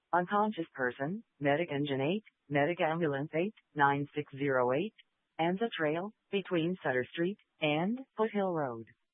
Unconscious person, Medic Engine 8, Medic Ambulance 89608, Anza Trail, between Sutter Street and Foothill Road.